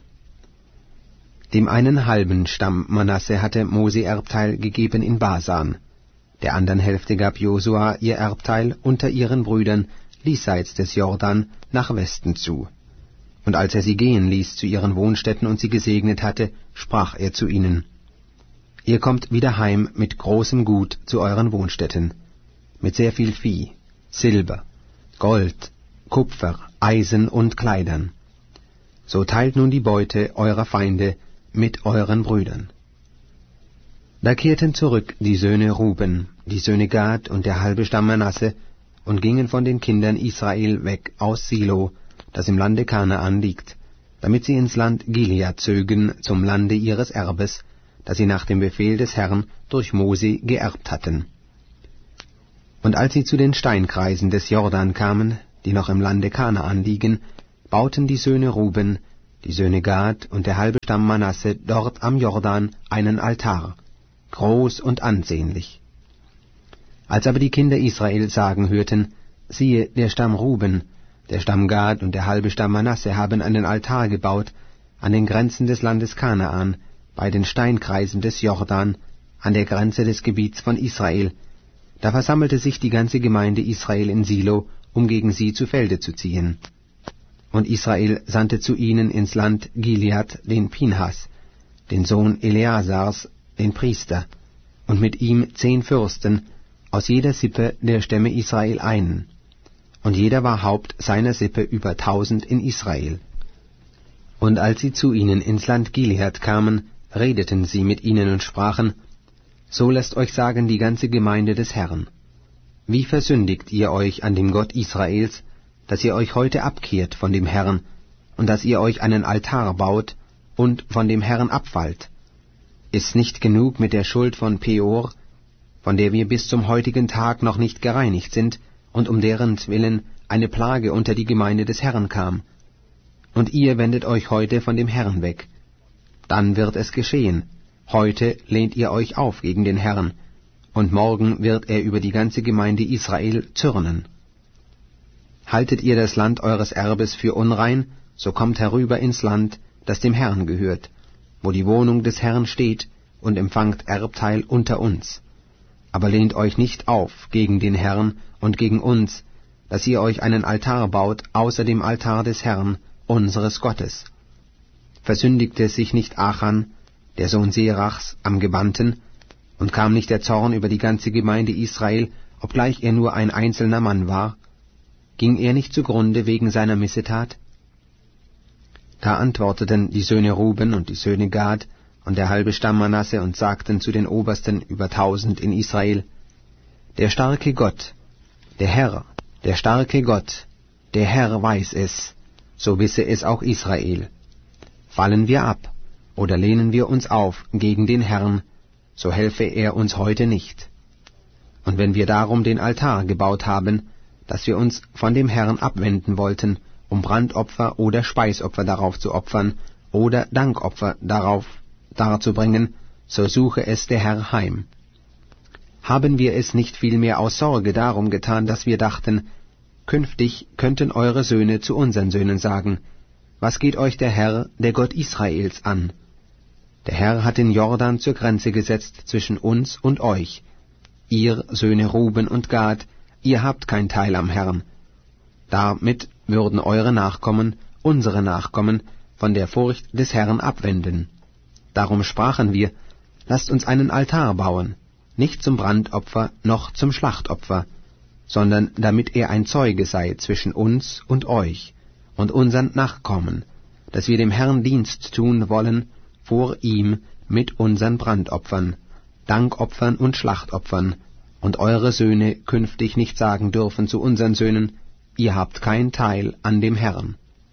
Dem einen halben Stamm Manasse hatte Mose Erbteil gegeben in Basan, der anderen Hälfte gab Josua ihr Erbteil unter ihren Brüdern diesseits des Jordan nach Westen zu. Und als er sie gehen ließ zu ihren Wohnstätten und sie gesegnet hatte, sprach er zu ihnen: Ihr kommt wieder heim mit großem Gut zu euren Wohnstätten, mit sehr viel Vieh, Silber, Gold, Kupfer, Eisen und Kleidern. So teilt nun die Beute eurer Feinde mit euren Brüdern. Da kehrten zurück die Söhne Ruben, die Söhne Gad und der halbe Stamm Manasse und gingen von den Kindern Israel weg aus Silo, das im Lande Kanaan liegt, damit sie ins Land Gilead zögen, zum Lande ihres Erbes, das sie nach dem Befehl des Herrn durch Mose geerbt hatten. Und als sie zu den Steinkreisen des Jordan kamen, die noch im Lande Kanaan liegen, bauten die Söhne Ruben, die Söhne Gad und der halbe Stamm Manasse dort am Jordan einen Altar, groß und ansehnlich. Als aber die Kinder Israel sagen hörten, siehe, der Stamm Ruben, der Stamm Gad und der halbe Stamm Manasse haben einen Altar gebaut an den Grenzen des Landes Kanaan, bei den Steinkreisen des Jordan, an der Grenze des Gebiets von Israel, da versammelte sich die ganze Gemeinde Israel in Silo, um gegen sie zu Felde zu ziehen. Und Israel sandte zu ihnen ins Land Gilead den Pinhas, den Sohn Eleasars, den Priester, und mit ihm zehn Fürsten, aus jeder Sippe der Stämme Israel einen, und jeder war Haupt seiner Sippe über tausend in Israel. Und als sie zu ihnen ins Land Gilead kamen, redeten sie mit ihnen und sprachen, so lasst euch sagen die ganze Gemeinde des Herrn. Wie versündigt ihr euch an dem Gott Israels, dass ihr euch heute abkehrt von dem Herrn, und dass ihr euch einen Altar baut und von dem Herrn abfallt? Ist nicht genug mit der Schuld von Peor, von der wir bis zum heutigen Tag noch nicht gereinigt sind, und um deren Willen eine Plage unter die Gemeinde des Herrn kam? Und ihr wendet euch heute von dem Herrn weg. Dann wird es geschehen, heute lehnt ihr euch auf gegen den Herrn, und morgen wird er über die ganze Gemeinde Israel zürnen. Haltet ihr das Land eures Erbes für unrein, so kommt herüber ins Land, das dem Herrn gehört, wo die Wohnung des Herrn steht, und empfangt Erbteil unter uns. Aber lehnt euch nicht auf gegen den Herrn und gegen uns, dass ihr euch einen Altar baut außer dem Altar des Herrn, unseres Gottes. Versündigte sich nicht Achan, der Sohn Serachs, am Gebannten, und kam nicht der Zorn über die ganze Gemeinde Israel, obgleich er nur ein einzelner Mann war? Ging er nicht zugrunde wegen seiner Missetat? Da antworteten die Söhne Ruben und die Söhne Gad und der halbe Stamm Manasse und sagten zu den Obersten über tausend in Israel, der starke Gott, der Herr, der starke Gott, der Herr weiß es, so wisse es auch Israel. Fallen wir ab oder lehnen wir uns auf gegen den Herrn, so helfe er uns heute nicht. Und wenn wir darum den Altar gebaut haben, dass wir uns von dem Herrn abwenden wollten, um Brandopfer oder Speisopfer darauf zu opfern oder Dankopfer darauf darzubringen, so suche es der Herr heim. Haben wir es nicht vielmehr aus Sorge darum getan, dass wir dachten, künftig könnten eure Söhne zu unseren Söhnen sagen, was geht euch der Herr, der Gott Israels, an? Der Herr hat den Jordan zur Grenze gesetzt zwischen uns und euch. Ihr, Söhne Ruben und Gad, ihr habt kein Teil am Herrn. Damit würden eure Nachkommen, unsere Nachkommen, von der Furcht des Herrn abwenden. Darum sprachen wir, lasst uns einen Altar bauen, nicht zum Brandopfer noch zum Schlachtopfer, sondern damit er ein Zeuge sei zwischen uns und euch und unseren Nachkommen, dass wir dem Herrn Dienst tun wollen vor ihm mit unseren Brandopfern, Dankopfern und Schlachtopfern, und eure Söhne künftig nicht sagen dürfen zu unseren Söhnen, ihr habt kein Teil an dem Herrn.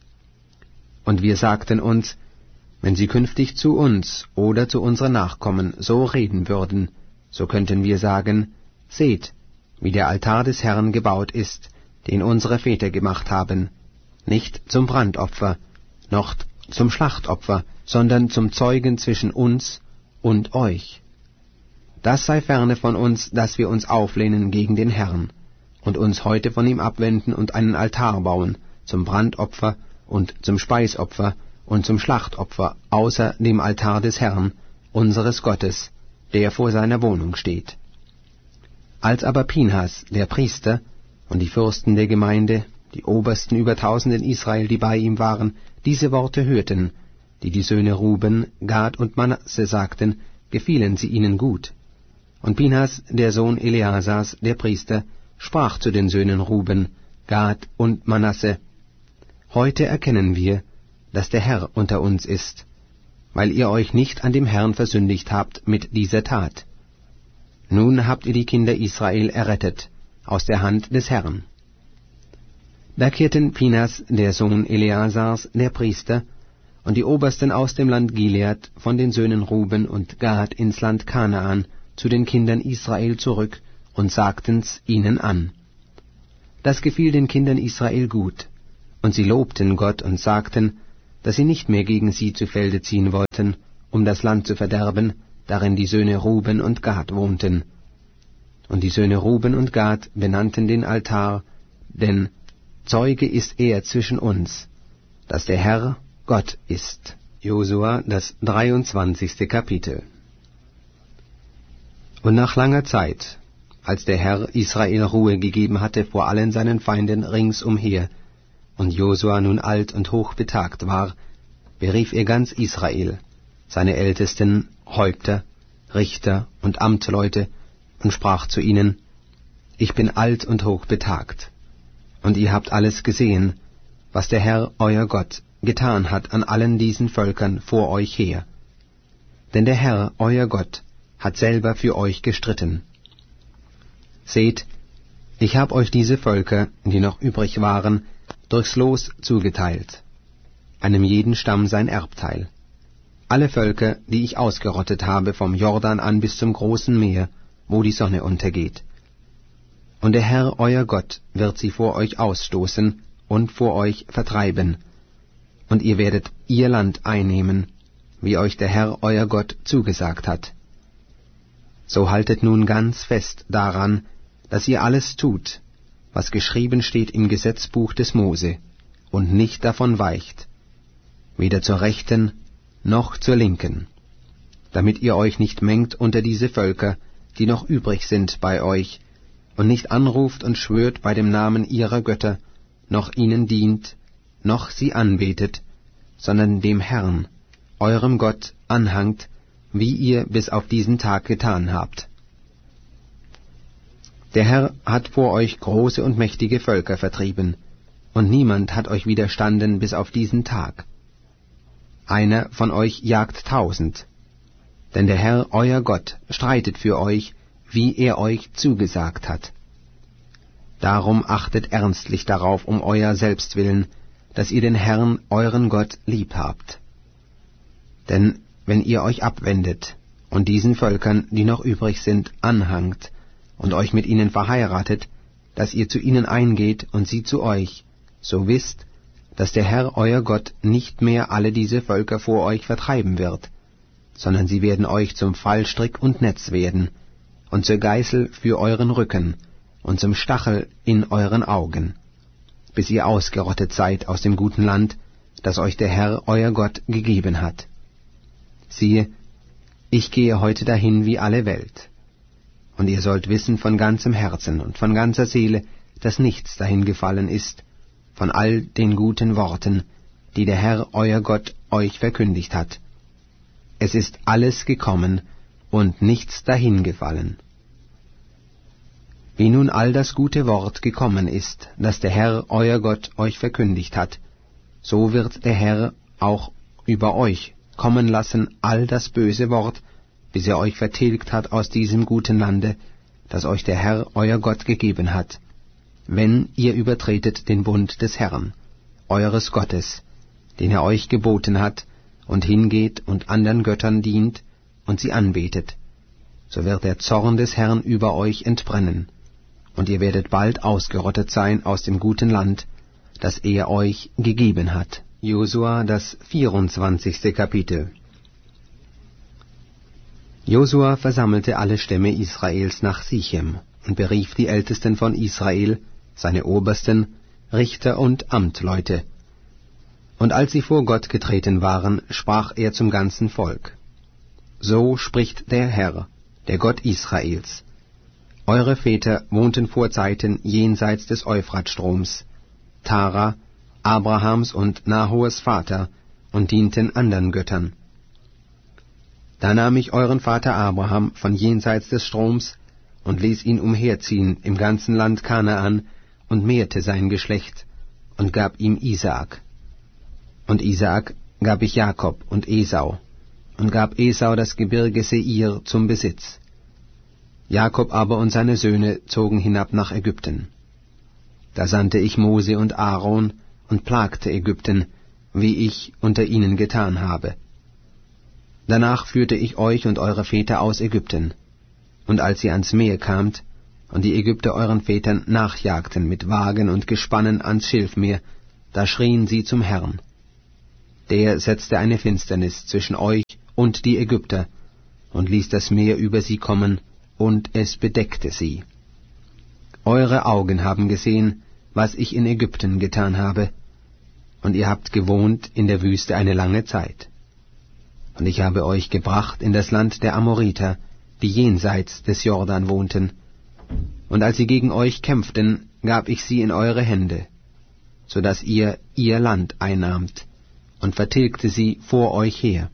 Und wir sagten uns, wenn sie künftig zu uns oder zu unseren Nachkommen so reden würden, so könnten wir sagen, seht, wie der Altar des Herrn gebaut ist, den unsere Väter gemacht haben, nicht zum Brandopfer, noch zum Schlachtopfer, sondern zum Zeugen zwischen uns und euch. Das sei ferne von uns, dass wir uns auflehnen gegen den Herrn und uns heute von ihm abwenden und einen Altar bauen, zum Brandopfer und zum Speisopfer und zum Schlachtopfer, außer dem Altar des Herrn, unseres Gottes, der vor seiner Wohnung steht. Als aber Pinhas, der Priester, und die Fürsten der Gemeinde, die Obersten über tausend in Israel, die bei ihm waren, diese Worte hörten, die die Söhne Ruben, Gad und Manasse sagten, gefielen sie ihnen gut. Und Pinhas, der Sohn Eleasars, der Priester, sprach zu den Söhnen Ruben, Gad und Manasse, heute erkennen wir, dass der Herr unter uns ist, weil ihr euch nicht an dem Herrn versündigt habt mit dieser Tat. Nun habt ihr die Kinder Israel errettet aus der Hand des Herrn. Da kehrten Pinhas, der Sohn Eleasars, der Priester, und die Obersten aus dem Land Gilead von den Söhnen Ruben und Gad ins Land Kanaan zu den Kindern Israel zurück und sagten's ihnen an. Das gefiel den Kindern Israel gut, und sie lobten Gott und sagten, dass sie nicht mehr gegen sie zu Felde ziehen wollten, um das Land zu verderben, darin die Söhne Ruben und Gad wohnten. Und die Söhne Ruben und Gad benannten den Altar, denn Zeuge ist er zwischen uns, dass der Herr Gott ist. Josua, das dreiundzwanzigste Kapitel. Und nach langer Zeit, als der Herr Israel Ruhe gegeben hatte vor allen seinen Feinden ringsumher, und Josua nun alt und hochbetagt war, berief er ganz Israel, seine Ältesten, Häupter, Richter und Amtleute, und sprach zu ihnen, Ich bin alt und hochbetagt, und ihr habt alles gesehen, was der Herr, euer Gott, getan hat an allen diesen Völkern vor euch her. Denn der Herr, euer Gott, hat selber für euch gestritten. Seht, ich hab euch diese Völker, die noch übrig waren, durchs Los zugeteilt, einem jeden Stamm sein Erbteil. Alle Völker, die ich ausgerottet habe vom Jordan an bis zum großen Meer, wo die Sonne untergeht. Und der Herr, euer Gott, wird sie vor euch ausstoßen und vor euch vertreiben, und ihr werdet ihr Land einnehmen, wie euch der Herr, euer Gott, zugesagt hat. So haltet nun ganz fest daran, dass ihr alles tut, was geschrieben steht im Gesetzbuch des Mose, und nicht davon weicht, weder zur Rechten noch zur Linken, damit ihr euch nicht mengt unter diese Völker, die noch übrig sind bei euch, und nicht anruft und schwört bei dem Namen ihrer Götter, noch ihnen dient, noch sie anbetet, sondern dem Herrn, eurem Gott, anhangt, wie ihr bis auf diesen Tag getan habt. Der Herr hat vor euch große und mächtige Völker vertrieben, und niemand hat euch widerstanden bis auf diesen Tag. Einer von euch jagt tausend, denn der Herr, euer Gott, streitet für euch, wie er euch zugesagt hat. Darum achtet ernstlich darauf um euer Selbstwillen, dass ihr den Herrn, euren Gott, lieb habt. Denn wenn ihr euch abwendet und diesen Völkern, die noch übrig sind, anhangt und euch mit ihnen verheiratet, dass ihr zu ihnen eingeht und sie zu euch, so wisst, dass der Herr, euer Gott, nicht mehr alle diese Völker vor euch vertreiben wird, sondern sie werden euch zum Fallstrick und Netz werden, und zur Geißel für euren Rücken, und zum Stachel in euren Augen, bis ihr ausgerottet seid aus dem guten Land, das euch der Herr, euer Gott, gegeben hat. Siehe, ich gehe heute dahin wie alle Welt. Und ihr sollt wissen von ganzem Herzen und von ganzer Seele, dass nichts dahin gefallen ist, von all den guten Worten, die der Herr, euer Gott, euch verkündigt hat. Es ist alles gekommen, und nichts dahin gefallen. Wie nun all das gute Wort gekommen ist, das der Herr, euer Gott, euch verkündigt hat, so wird der Herr auch über euch kommen lassen all das böse Wort, bis er euch vertilgt hat aus diesem guten Lande, das euch der Herr, euer Gott, gegeben hat, wenn ihr übertretet den Bund des Herrn, eures Gottes, den er euch geboten hat, und hingeht und andern Göttern dient und sie anbetet, so wird der Zorn des Herrn über euch entbrennen, und ihr werdet bald ausgerottet sein aus dem guten Land, das er euch gegeben hat. Josua, das vierundzwanzigste Kapitel. Josua versammelte alle Stämme Israels nach Sichem und berief die Ältesten von Israel, seine Obersten, Richter und Amtleute. Und als sie vor Gott getreten waren, sprach er zum ganzen Volk: So spricht der Herr, der Gott Israels: Eure Väter wohnten vor Zeiten jenseits des Euphratstroms, Tara, Abrahams und Nahors Vater, und dienten andern Göttern. Da nahm ich euren Vater Abraham von jenseits des Stroms und ließ ihn umherziehen im ganzen Land Kanaan und mehrte sein Geschlecht und gab ihm Isaak. Und Isaak gab ich Jakob und Esau und gab Esau das Gebirge Seir zum Besitz. Jakob aber und seine Söhne zogen hinab nach Ägypten. Da sandte ich Mose und Aaron und plagte Ägypten, wie ich unter ihnen getan habe. Danach führte ich euch und eure Väter aus Ägypten, und als ihr ans Meer kamt, und die Ägypter euren Vätern nachjagten mit Wagen und Gespannen ans Schilfmeer, da schrien sie zum Herrn. Der setzte eine Finsternis zwischen euch und die Ägypter, und ließ das Meer über sie kommen, und es bedeckte sie. Eure Augen haben gesehen, was ich in Ägypten getan habe, und ihr habt gewohnt in der Wüste eine lange Zeit. Und ich habe euch gebracht in das Land der Amoriter, die jenseits des Jordan wohnten, und als sie gegen euch kämpften, gab ich sie in eure Hände, so dass ihr ihr Land einnahmt, und vertilgte sie vor euch her.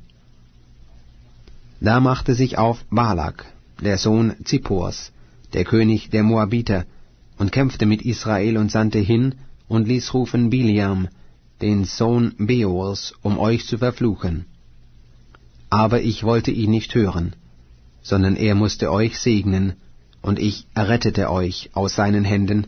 Da machte sich auf Balak, der Sohn Zippors, der König der Moabiter, und kämpfte mit Israel und sandte hin und ließ rufen Biliam, den Sohn Beors, um euch zu verfluchen. Aber ich wollte ihn nicht hören, sondern er musste euch segnen, und ich errettete euch aus seinen Händen.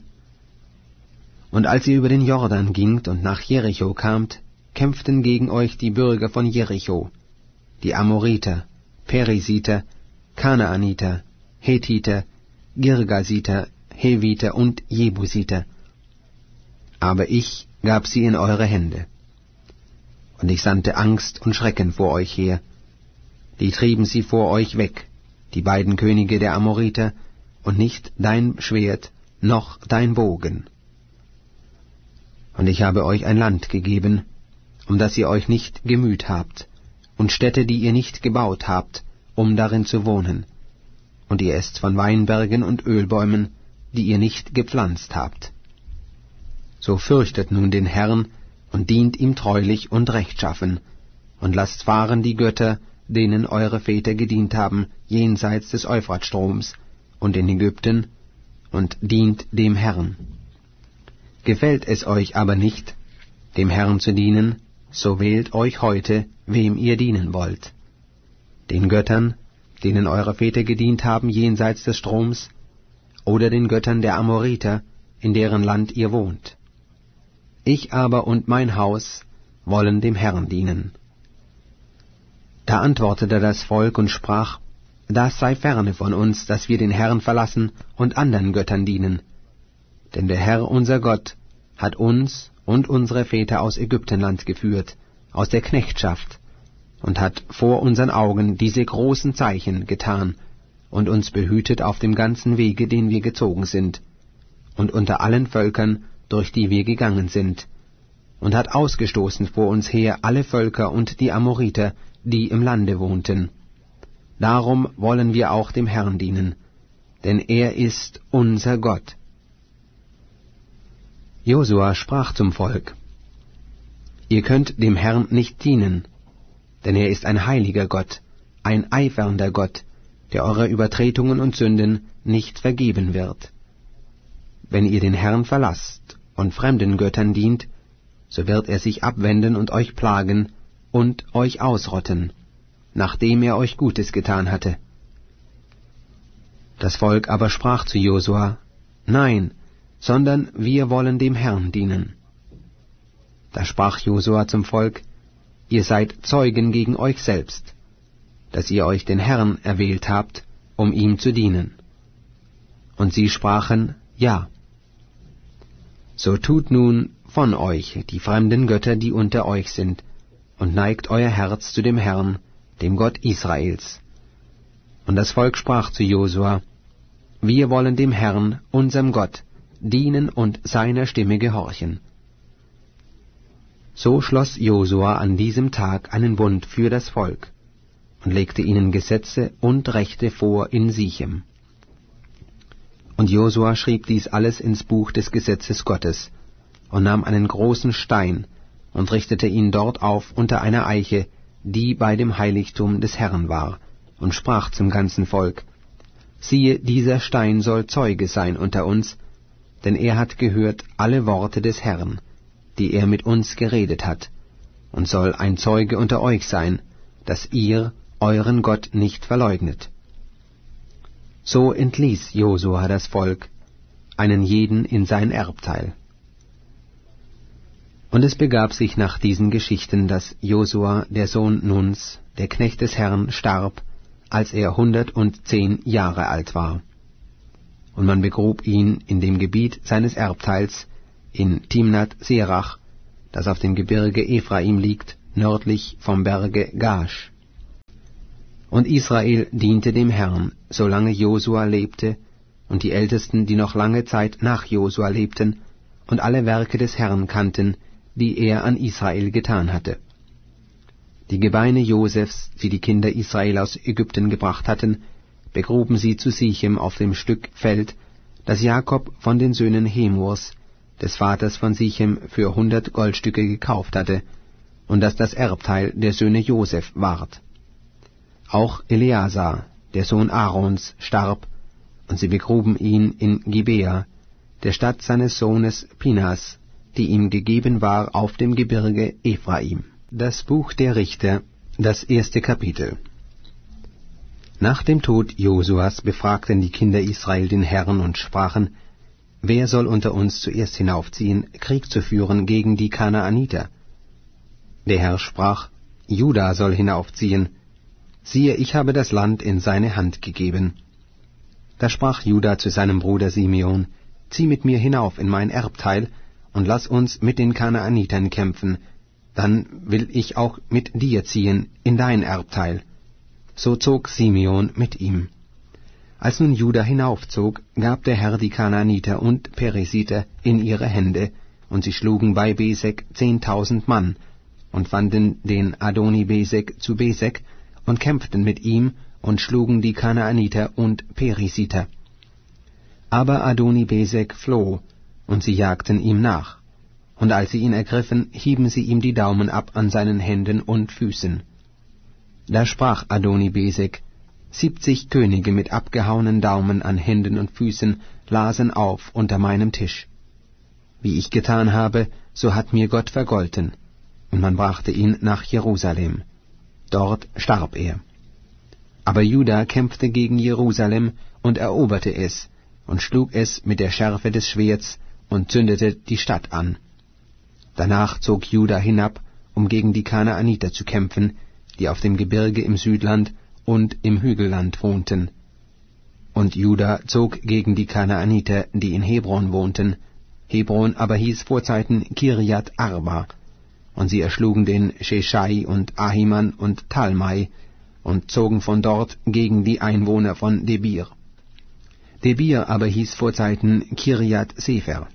Und als ihr über den Jordan gingt und nach Jericho kamt, kämpften gegen euch die Bürger von Jericho, die Amoriter, Perisiter, Kanaaniter, Hethiter, Girgasiter, Heviter und Jebusiter. Aber ich gab sie in eure Hände. Und ich sandte Angst und Schrecken vor euch her. Die trieben sie vor euch weg, die beiden Könige der Amoriter, und nicht dein Schwert, noch dein Bogen. Und ich habe euch ein Land gegeben, um das ihr euch nicht gemüht habt, und Städte, die ihr nicht gebaut habt, um darin zu wohnen. Und ihr esst von Weinbergen und Ölbäumen, die ihr nicht gepflanzt habt. So fürchtet nun den Herrn und dient ihm treulich und rechtschaffen, und lasst fahren die Götter, denen eure Väter gedient haben, jenseits des Euphratstroms und in Ägypten, und dient dem Herrn. Gefällt es euch aber nicht, dem Herrn zu dienen, so wählt euch heute, wem ihr dienen wollt. Den Göttern, denen eure Väter gedient haben jenseits des Stroms, oder den Göttern der Amoriter, in deren Land ihr wohnt. Ich aber und mein Haus wollen dem Herrn dienen. Da antwortete das Volk und sprach, das sei ferne von uns, dass wir den Herrn verlassen und anderen Göttern dienen. Denn der Herr unser Gott hat uns und unsere Väter aus Ägyptenland geführt, aus der Knechtschaft, und hat vor unseren Augen diese großen Zeichen getan und uns behütet auf dem ganzen Wege, den wir gezogen sind, und unter allen Völkern, durch die wir gegangen sind, und hat ausgestoßen vor uns her alle Völker und die Amoriter, die im Lande wohnten. Darum wollen wir auch dem Herrn dienen, denn er ist unser Gott. Josua sprach zum Volk, ihr könnt dem Herrn nicht dienen, denn er ist ein heiliger Gott, ein eifernder Gott, der eure Übertretungen und Sünden nicht vergeben wird. Wenn ihr den Herrn verlasst und fremden Göttern dient, so wird er sich abwenden und euch plagen und euch ausrotten, nachdem er euch Gutes getan hatte. Das Volk aber sprach zu Josua, nein, sondern wir wollen dem Herrn dienen. Da sprach Josua zum Volk, ihr seid Zeugen gegen euch selbst, dass ihr euch den Herrn erwählt habt, um ihm zu dienen. Und sie sprachen, ja. So tut nun von euch die fremden Götter, die unter euch sind, und neigt euer Herz zu dem Herrn, dem Gott Israels. Und das Volk sprach zu Josua, wir wollen dem Herrn, unserem Gott, dienen und seiner Stimme gehorchen. So schloss Josua an diesem Tag einen Bund für das Volk und legte ihnen Gesetze und Rechte vor in Sichem. Und Josua schrieb dies alles ins Buch des Gesetzes Gottes und nahm einen großen Stein und richtete ihn dort auf unter einer Eiche, die bei dem Heiligtum des Herrn war, und sprach zum ganzen Volk, siehe, dieser Stein soll Zeuge sein unter uns, denn er hat gehört alle Worte des Herrn, die er mit uns geredet hat, und soll ein Zeuge unter euch sein, dass ihr euren Gott nicht verleugnet. So entließ Josua das Volk, einen jeden in sein Erbteil. Und es begab sich nach diesen Geschichten, dass Josua, der Sohn Nuns, der Knecht des Herrn, starb, als er hundertzehn Jahre alt war. Und man begrub ihn in dem Gebiet seines Erbteils in Timnath Serach, das auf dem Gebirge Ephraim liegt, nördlich vom Berge Gash. Und Israel diente dem Herrn, solange Josua lebte, und die Ältesten, die noch lange Zeit nach Josua lebten, und alle Werke des Herrn kannten, die er an Israel getan hatte. Die Gebeine Josefs, die die Kinder Israel aus Ägypten gebracht hatten, begruben sie zu Sichem auf dem Stück Feld, das Jakob von den Söhnen Hemors, des Vaters von Sichem, für hundert Goldstücke gekauft hatte, und das das Erbteil der Söhne Joseph ward. Auch Eleazar, der Sohn Aarons, starb, und sie begruben ihn in Gibea, der Stadt seines Sohnes Pinas, die ihm gegeben war auf dem Gebirge Ephraim. Das Buch der Richter, das erste Kapitel. Nach dem Tod Josuas befragten die Kinder Israel den Herrn und sprachen: Wer soll unter uns zuerst hinaufziehen, Krieg zu führen gegen die Kanaaniter? Der Herr sprach: Juda soll hinaufziehen. Siehe, ich habe das Land in seine Hand gegeben. Da sprach Juda zu seinem Bruder Simeon: Zieh mit mir hinauf in mein Erbteil, und lass uns mit den Kanaanitern kämpfen, dann will ich auch mit dir ziehen in dein Erbteil. So zog Simeon mit ihm. Als nun Juda hinaufzog, gab der Herr die Kanaaniter und Peresiter in ihre Hände, und sie schlugen bei Besek zehntausend Mann, und fanden den Adoni-Besek zu Besek, und kämpften mit ihm, und schlugen die Kanaaniter und Perisiter. Aber Adoni-Besek floh, und sie jagten ihm nach. Und als sie ihn ergriffen, hieben sie ihm die Daumen ab an seinen Händen und Füßen. Da sprach Adoni-Besek: Siebzig Könige mit abgehauenen Daumen an Händen und Füßen lasen auf unter meinem Tisch. Wie ich getan habe, so hat mir Gott vergolten. Und man brachte ihn nach Jerusalem. Dort starb er. Aber Juda kämpfte gegen Jerusalem und eroberte es, und schlug es mit der Schärfe des Schwerts und zündete die Stadt an. Danach zog Juda hinab, um gegen die Kanaaniter zu kämpfen, die auf dem Gebirge im Südland und im Hügelland wohnten. Und Juda zog gegen die Kanaaniter, die in Hebron wohnten. Hebron aber hieß vorzeiten Kirjat Arba. Und sie erschlugen den Sheshai und Ahiman und Talmai und zogen von dort gegen die Einwohner von Debir. Debir aber hieß vorzeiten Kirjat Sefer.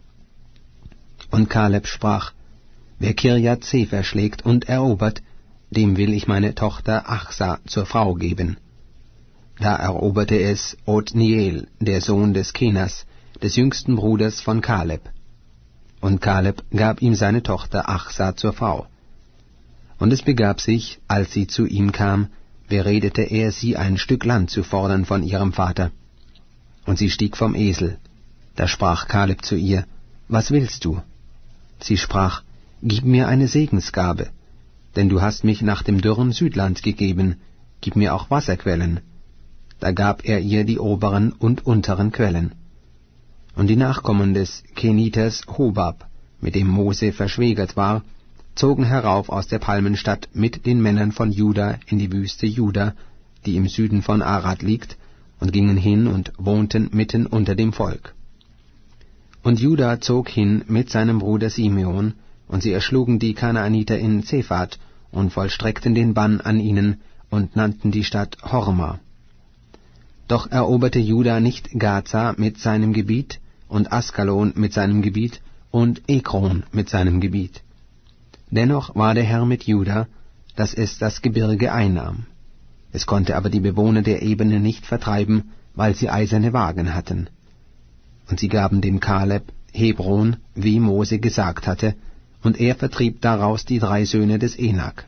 Und Kaleb sprach: Wer Kirjat Sefer schlägt und erobert, dem will ich meine Tochter Achsa zur Frau geben. Da eroberte es Othniel, der Sohn des Kenas, des jüngsten Bruders von Kaleb. Und Kaleb gab ihm seine Tochter Achsa zur Frau. Und es begab sich, als sie zu ihm kam, beredete er sie, ein Stück Land zu fordern von ihrem Vater. Und sie stieg vom Esel. Da sprach Kaleb zu ihr: Was willst du? Sie sprach: Gib mir eine Segensgabe, denn du hast mich nach dem dürren Südland gegeben, gib mir auch Wasserquellen. Da gab er ihr die oberen und unteren Quellen. Und die Nachkommen des Keniters Hobab, mit dem Mose verschwägert war, zogen herauf aus der Palmenstadt mit den Männern von Juda in die Wüste Juda, die im Süden von Arad liegt, und gingen hin und wohnten mitten unter dem Volk. Und Juda zog hin mit seinem Bruder Simeon, und sie erschlugen die Kanaaniter in Zephat und vollstreckten den Bann an ihnen und nannten die Stadt Horma. Doch eroberte Juda nicht Gaza mit seinem Gebiet und Askalon mit seinem Gebiet und Ekron mit seinem Gebiet. Dennoch war der Herr mit Juda, dass es das Gebirge einnahm. Es konnte aber die Bewohner der Ebene nicht vertreiben, weil sie eiserne Wagen hatten. Und sie gaben dem Kaleb Hebron, wie Mose gesagt hatte, und er vertrieb daraus die drei Söhne des Enak.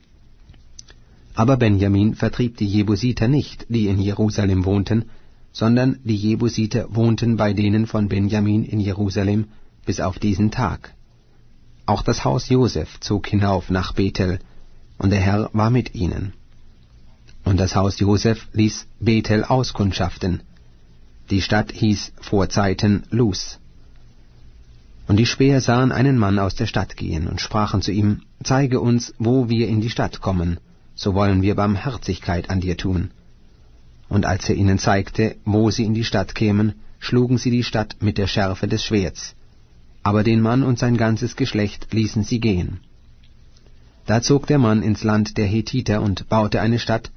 Aber Benjamin vertrieb die Jebusiter nicht, die in Jerusalem wohnten, sondern die Jebusiter wohnten bei denen von Benjamin in Jerusalem bis auf diesen Tag. Auch das Haus Joseph zog hinauf nach Bethel, und der Herr war mit ihnen. Und das Haus Joseph ließ Bethel auskundschaften. Die Stadt hieß vorzeiten Luz. Und die Späher sahen einen Mann aus der Stadt gehen und sprachen zu ihm, »Zeige uns, wo wir in die Stadt kommen, so wollen wir Barmherzigkeit an dir tun.« Und als er ihnen zeigte, wo sie in die Stadt kämen, schlugen sie die Stadt mit der Schärfe des Schwerts. Aber den Mann und sein ganzes Geschlecht ließen sie gehen. Da zog der Mann ins Land der Hethiter und baute eine Stadt,